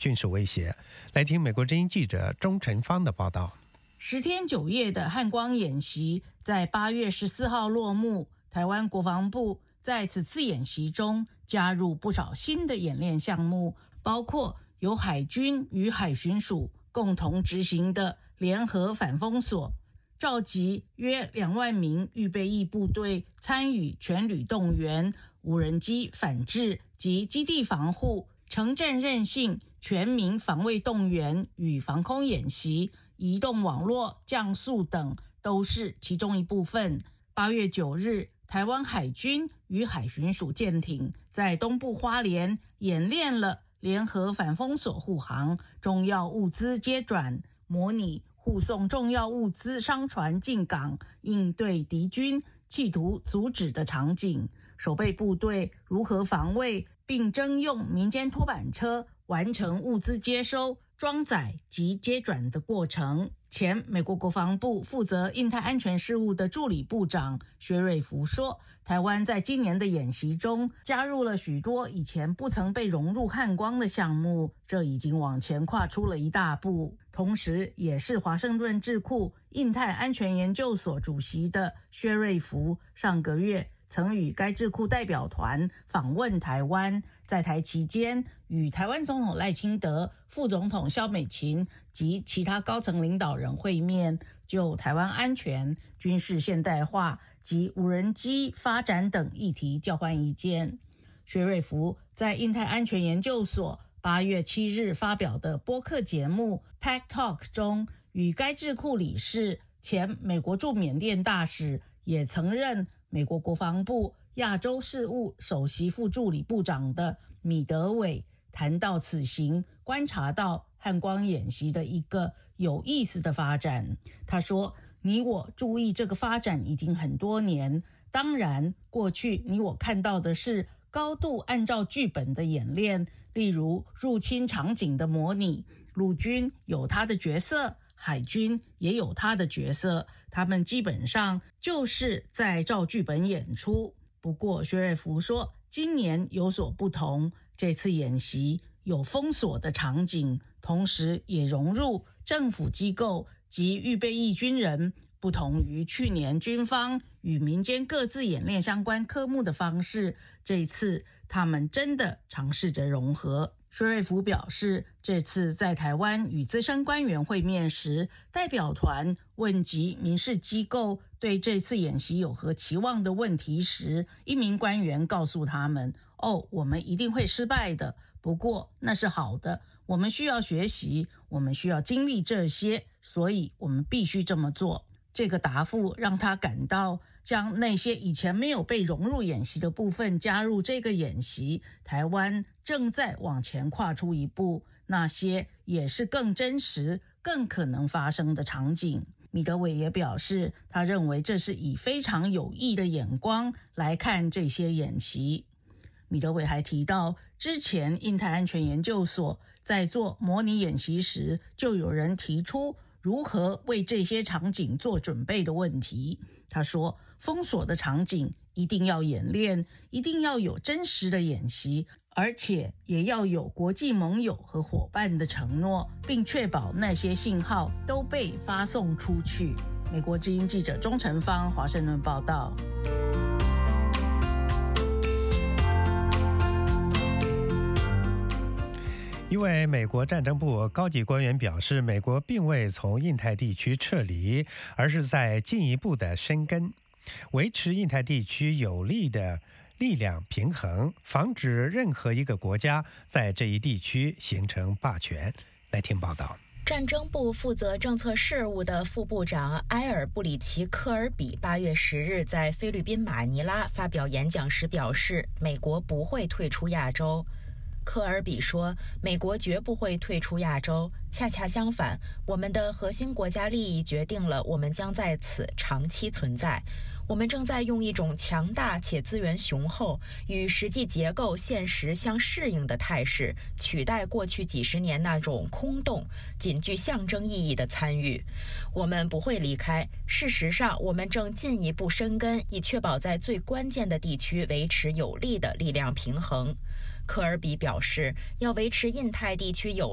军事威胁。来听美国之音记者钟成芳的报道。 10天9夜的汉光演习在8月14号落幕。台湾国防部在此次演习中加入不少新的演练项目，包括由海军与海巡署共同执行的联合反封锁，召集约2万名预备役部队参与全旅动员、无人机反制及基地防护、城镇韧性、全民防卫动员与防空演习、移动网络降速等都是其中一部分。8月9日，台湾海军与海巡署舰艇在东部花莲演练了联合反封锁护航、重要物资接转，模拟护送重要物资商船进港，应对敌军企图阻止的场景，守备部队如何防卫，并征用民间拖板车完成物资接收、装载及接转的过程。前美国国防部负责印太安全事务的助理部长薛瑞福说，台湾在今年的演习中加入了许多以前不曾被融入汉光的项目，这已经往前跨出了一大步。同时也是华盛顿智库印太安全研究所主席的薛瑞福上个月曾与该智库代表团访问台湾，在台期间与台湾总统赖清德、副总统萧美琴及其他高层领导人会面，就台湾安全、军事现代化及无人机发展等议题交换意见。薛瑞福在印太安全研究所8月7日发表的播客节目 Pack Talk 中，与该智库理事、前美国驻缅甸大使，也曾任美国国防部亚洲事务首席副助理部长的米德伟谈到此行观察到汉光演习的一个有意思的发展。他说，你我注意这个发展已经很多年，当然过去你我看到的是高度按照剧本的演练，例如入侵场景的模拟，陆军有他的角色，海军也有他的角色，他们基本上就是在照剧本演出。不过薛瑞福说，今年有所不同，这次演习有封锁的场景，同时也融入政府机构及预备役军人，不同于去年军方与民间各自演练相关科目的方式，这一次他们真的尝试着融合。薛瑞福表示，这次在台湾与资深官员会面时，代表团问及民事机构对这次演习有何期望的问题时，一名官员告诉他们，我们一定会失败的，不过那是好的，我们需要学习，我们需要经历这些，所以我们必须这么做。这个答复让他感到，将那些以前没有被融入演习的部分加入这个演习，台湾正在往前跨出一步，那些也是更真实、更可能发生的场景。米德伟也表示，他认为这是以非常有益的眼光来看这些演习。米德伟还提到，之前印太安全研究所在做模拟演习时，就有人提出如何为这些场景做准备的问题。他说，封锁的场景一定要演练，一定要有真实的演习，而且也要有国际盟友和伙伴的承诺，并确保那些信号都被发送出去。美国之音记者钟成芳，华盛顿报道。 一位美国战争部高级官员表示，美国并未从印太地区撤离，而是在进一步的深耕，维持印太地区有利的力量平衡，防止任何一个国家在这一地区形成霸权。来听报道。 战争部负责政策事务的副部长埃尔布里奇科尔比8月10日在菲律宾马尼拉发表演讲时表示，美国不会退出亚洲。科尔比说，美国绝不会退出亚洲，恰恰相反，我们的核心国家利益决定了我们将在此长期存在。我们正在用一种强大且资源雄厚、与实际结构现实相适应的态势，取代过去几十年那种空洞、仅具象征意义的参与。我们不会离开，事实上，我们正进一步深耕，以确保在最关键的地区维持有利的力量平衡。科尔比表示，要维持印太地区有